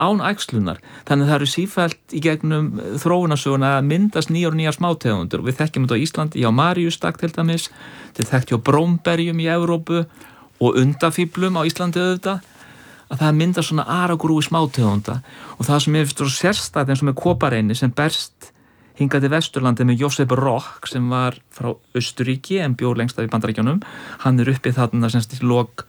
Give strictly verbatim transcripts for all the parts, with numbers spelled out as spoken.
án æxlunar. Þannig það eru sífellt í gegnum þróunarsöguna að myndast nýjar og nýjar smátegundur og við þekkjum þetta á Íslandi, já Maríustak til dæmis, þetta þekkt hjá brómberjum í Evrópu og undafíblum á Íslandi auðvitað, að það myndast svona aragrúi smátegunda og það sem ég finnst svo sérstætt eins og með kopareini sem berst hingað til Vesturlandi með Josep Rock sem var frá Austurríki en bjó lengst af í Bandaríkjunum. Hann er uppi þarna semst í lok,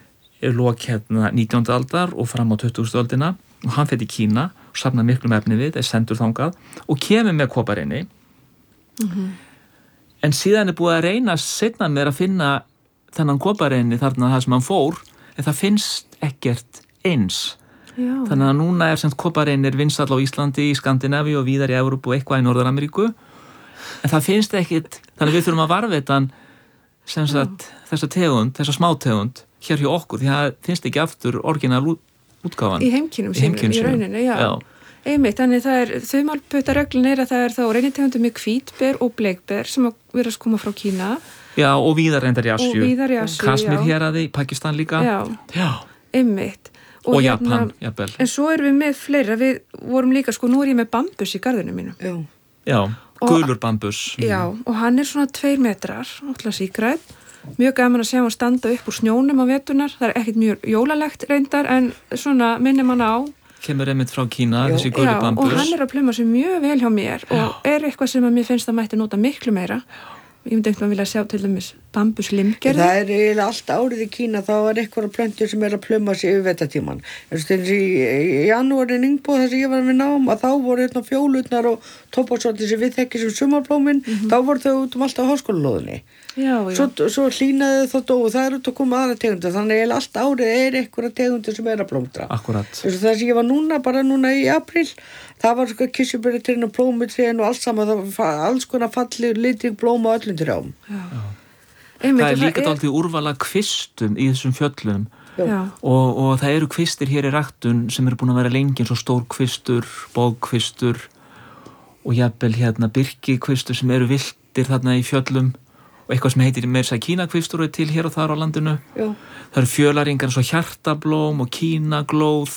lok hérna nítjándu aldar og fram á tuttugustu öldina og hann fer til Kína og safnar miklum efni við, er sendur þangað og kemur með kopareini. Mm-hmm. En síðan er búið að reyna seinna með að finna þennan kopareini þarna það sem hann fór, en það finnst ekkert eins. Já. Þannig að núna er semst kopareinir vinsæll á Íslandi, í Skandinavíu og víðar í Evrópu og eitthvað í Norður-Ameríku. En það finnst ekkert, þannig að við þurfum að varðveita sem sagt þessa tegund, þessa smátegund hér hjá okkur, því það finnst ekki aftur orginal útgáfan. Í heimkynum sínum, í, í rauninni, já. já. Einmitt, þannig það er, þumalputtareglun er að það er þá reynitegundum með hvítber og bleikber sem að vera að koma frá Kína. Já, og víðar reyndar í Asíu. Og víðar í Asíu, Kasmír héraði, Pakistan líka. Já, já. Einmitt. Og, og hérna, Japan, jafnvel. En svo erum við með fleira, við vorum líka, sko, nú er ég með bambus í garðinu mínu. Já. Já, gulur bambus. Já, og hann er svona tveir metrar, náttúrulega sígræn. Mjög gaman að sjá hann standa upp úr snjónum á veturnar. Það er ekkert mjög jólalegt reyndar, en svona minnir mann á. Kemur einmitt frá Kína, já. Þessi gulur bambus. Já, og hann er að pluma sig mjög vel hjá mér já. Og er eitthvað sem að mér finnst að mætti nota miklu meira. Ég myndi einhvern veginn vilja sjá til dæmis bambuslimgerði. Það er eiginlega allt árið í Kína, þá er eitthvað plöntur sem er að pluma sig yfir vetartíman. En þess að í, í janúarin Ingbo þess að ég var við nám að þá voru hérna fjólutnar og tóbaksorti sem við þekkjum sem sumarblómin, mm-hmm. þá voru þau út um alltaf háskólalóðinni. Já, já. Svo, svo hlýnaði þá dó og það er út að koma aðra tegundir, þannig að allt árið er eitthvað tegundir sem er að blómstra. Akkurat. Þess að þess að ég var núna, bara núna í apríl, það var sko kirsuberjatrén og plómutrén og alls saman, það var alls konar fallir litig blóma öllum trjám. Já. Það er líka dálítið úrvala kvistum í þessum fjöllum og, og það eru kvistir hér í ræktun sem eru búin að vera lengi eins og stór kvistur, bógkvistur og jafnvel hérna birkikvistur sem eru viltir þarna í fjöllum og eitthvað sem heitir meira sæ kínakvistur og er til hér og þar á landinu. Já. Það eru fjölaringar eins og hjartablóm og kínaglóð.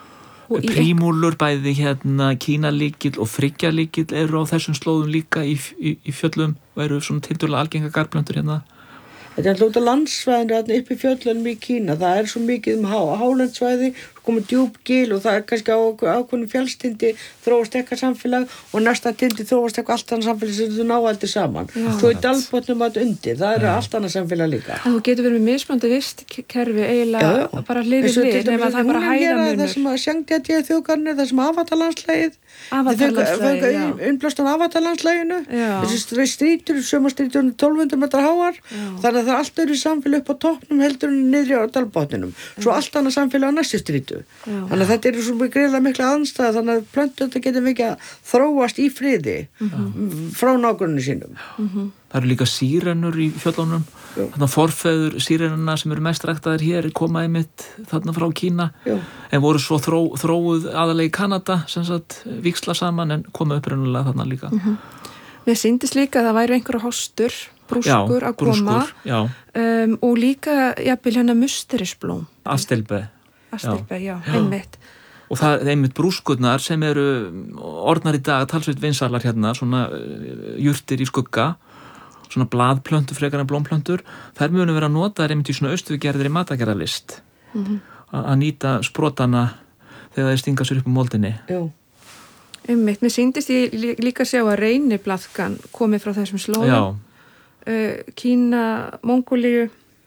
Prímúlur, bæði hérna kínalíkill og frigjalíkill eru á þessum slóðum líka í, í, í fjöllum og eru svona tiltölulega algenga garðplöntur hérna. Þetta er alltaf út á landsvæðinu hérna upp í fjöllunum í Kína, það er svo mikið um há, hálandsvæði, komið djúp gil og það er kannski á ákveðnum fjallstindi þróast eitthvað samfélag og næsta tindi þróast eitthvað allt annað samfélag sem þú ná aldrei saman. Já. Svo er dalbotnum að undir, það eru allt annað samfélag líka. En þú getur verið með mismunandi vistkerfi eiginlega já. Bara hlið við hlið, nema það er bara hæðamunur. Það sem að Sjangdjadja þjóðgarnir, það sem Avatarlandslægið, Avatarlandslægið, já. Unnblástan Avatarlandslæginu, þessi strítur, sömarstrítur tólf hundruð metrar háar, þannig að það er allt öðru samfélag upp á toppnum heldur en niðri á dalbotninum. Svo allt annað samfélag á næstu strítu. Já. Þannig að þetta eru svo greiðlega mikla aðstæða þannig að plöntur þetta getur mikið að þróast í friði mm-hmm. frá nágrunni sínum. Mm-hmm. Það eru líka sírenur í fjöllunum. Þannig að forfeður sírenuna sem eru mest ræktaðir hér koma einmitt þarna frá Kína. Já. En voru svo þró, þróuð aðalega í Kanada sem sagt víxla saman en koma upprunalega þarna líka. Mm-hmm. Mér sýndist líka að það væru einhverja hostur, brúskur já, að koma brúskur, um, og líka jafnvel hérna musterisblóm. Astelbe. Astelbe, já, já, einmitt. Og það er einmitt brúskurnar sem eru orðnar í dag talsveit vinsalar hérna, svona jurtir í skugga, svona blaðplöntur frekar en blómplöntur. Þær munu vera notaðar einmitt í svona austurgerðir í matagerðarlist mm-hmm. að nýta sprotana þegar þeir stinga sér upp um moldinni. Já. Einmitt, mér sýndist ég líka sjá að reyniblaðkan komið frá þessum slóðum. Uh, Kína, Mongóliu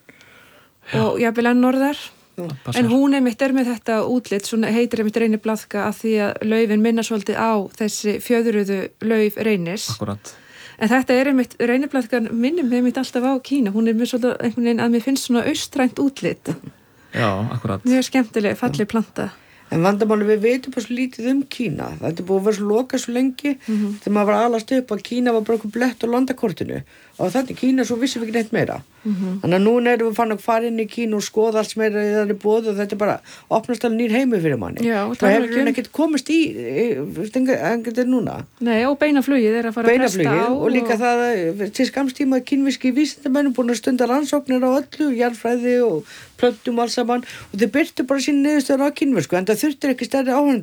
og jafnvel enn norðar. Já, en hún einmitt er með þetta útlit, svona heitir einmitt reyniblaðka að því að laufin minna svolítið á þessi fjöðruðu lauf reynis. Akkurat. En þetta er einmitt, reyniblaðkan minnum einmitt alltaf á Kína, hún er með svolítið einhvern veginn að mér finnst svona austrænt útlit. Já, akkurat. Mjög skemmtileg, falleg planta. En vandamáli við veitum bara svo lítið um Kína. Þetta er búið að vera svo lokað svo lengi mm-hmm. þegar maður var alast upp að Kína var bara eitthvað blett á landakortinu og þetta Kína svo vissi við ekki neitt meira. Mm-hmm. Þannig að núna erum við fann að fara inn í Kína og skoða allt sem er í þannig bóð og þetta er bara opnast alveg nýr heimi fyrir manni. Já, það hefur hann ekkert komist í engur núna. Nei, og beinaflugið er að fara að presta á. Og líka og... það til skamstíma kínvíski vísindamennum búin að stunda rannsóknir á öllu, jarðfræði og plöntum alls saman og þeir byrtu bara sín niðurstöður á kínversku en það þurftir ekki stærri áhörn